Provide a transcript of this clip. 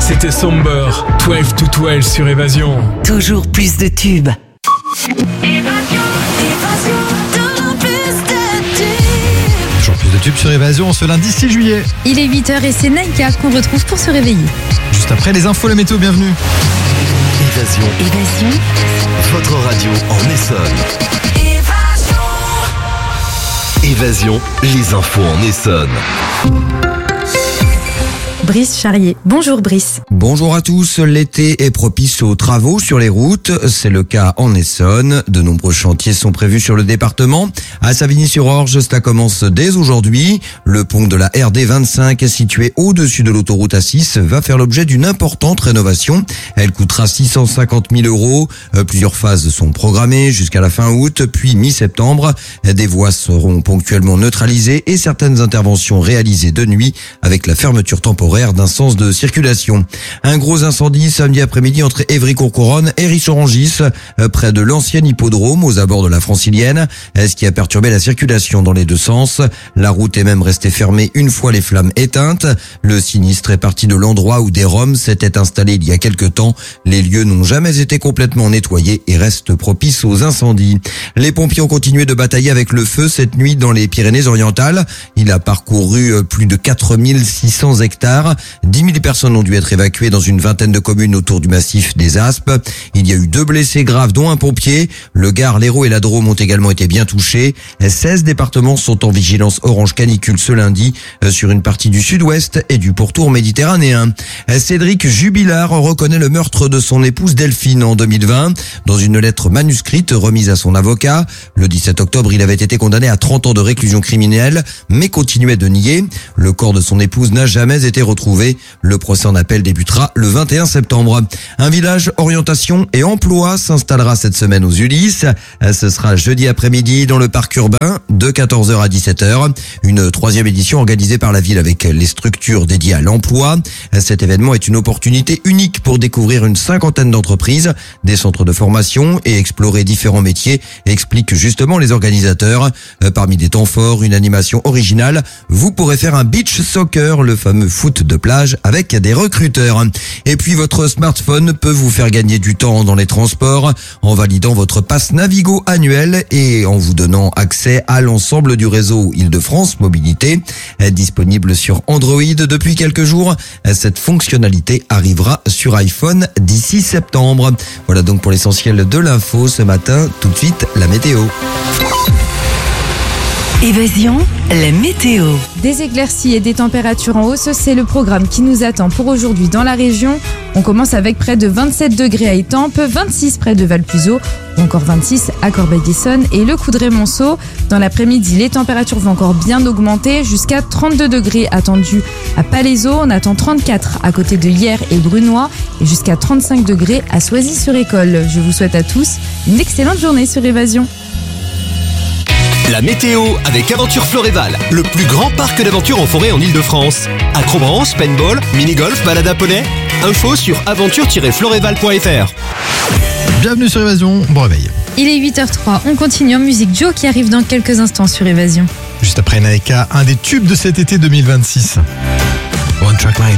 C'était Somber, 12 to 12 sur Évasion. Toujours plus de tubes. Toujours plus de tubes sur Évasion ce lundi 6 juillet. Il est 8h et c'est Naïka qu'on retrouve pour se réveiller. Juste après les infos, la météo, bienvenue. Évasion, Votre radio en Essonne. Évasion, les infos en Essonne. Brice Charrier. Bonjour Brice. Bonjour à tous, l'été est propice aux travaux sur les routes, c'est le cas en Essonne. De nombreux chantiers sont prévus sur le département. À Savigny-sur-Orge, cela commence dès aujourd'hui. Le pont de la RD 25 situé au-dessus de l'autoroute A6 va faire l'objet d'une importante rénovation. Elle coûtera 650 000 €. Plusieurs phases sont programmées jusqu'à la fin août, puis mi-septembre. Des voies seront ponctuellement neutralisées et certaines interventions réalisées de nuit avec la fermeture temporaire d'un sens de circulation. Un gros incendie samedi après-midi entre Évry-Courcouronnes et Riche-Orangis, près de l'ancien hippodrome aux abords de la Francilienne, ce qui a perturbé la circulation dans les deux sens. La route est même restée fermée une fois les flammes éteintes. Le sinistre est parti de l'endroit où des Roms s'étaient installés il y a quelque temps. Les lieux n'ont jamais été complètement nettoyés et restent propices aux incendies. Les pompiers ont continué de batailler avec le feu cette nuit dans les Pyrénées-Orientales. Il a parcouru plus de 4600 hectares. 10 000 personnes ont dû être évacuées dans une vingtaine de communes autour du massif des Aspes. Il y a eu 2 blessés graves, dont un pompier. Le Gard, l'Hérault et la Drôme ont également été bien touchés. 16 départements sont en vigilance orange canicule ce lundi sur une partie du sud-ouest et du pourtour méditerranéen. Cédric Jubilard reconnaît le meurtre de son épouse Delphine en 2020 dans une lettre manuscrite remise à son avocat. Le 17 octobre, il avait été condamné à 30 ans de réclusion criminelle, mais continuait de nier. Le corps de son épouse n'a jamais été retrouvé. Le procès en appel débutera le 21 septembre. Un village orientation et emploi s'installera cette semaine aux Ulysses. Ce sera jeudi après-midi dans le parc urbain de 14h à 17h. Une 3e édition organisée par la ville avec les structures dédiées à l'emploi. Cet événement est une opportunité unique pour découvrir une 50aine d'entreprises, des centres de formation et explorer différents métiers, expliquent justement les organisateurs. Parmi des temps forts, une animation originale. Vous pourrez faire un beach soccer, le fameux foot de plage avec des recruteurs. Et puis votre smartphone peut vous faire gagner du temps dans les transports en validant votre pass Navigo annuel et en vous donnant accès à l'ensemble du réseau Île-de-France Mobilité. Disponible sur Android depuis quelques jours, cette fonctionnalité arrivera sur iPhone d'ici septembre. Voilà donc pour l'essentiel de l'info ce matin. Tout de suite, la météo. Évasion, la météo. Des éclaircies et des températures en hausse, c'est le programme qui nous attend pour aujourd'hui dans la région. On commence avec près de 27 degrés à Étampes, 26 près de Valpuiseau, ou encore 26 à Corbeil-Essonnes et le Coudray-Monceau. Dans l'après-midi, les températures vont encore bien augmenter, jusqu'à 32 degrés attendus à Palaiseau. On attend 34 à côté de Hyères et Brunois et jusqu'à 35 degrés à Soisy-sur-École. Je vous souhaite à tous une excellente journée sur Évasion. La météo avec Aventure Floréval, le plus grand parc d'aventure en forêt en Ile-de-France. Acrobranche, paintball, mini-golf, balade à poney. Info sur aventure-floréval.fr. Bienvenue sur Évasion, bon réveil. Il est 8h03, on continue en musique. Joe qui arrive dans quelques instants sur Évasion. Juste après Naïka, un des tubes de cet été 2026. One Track Mind.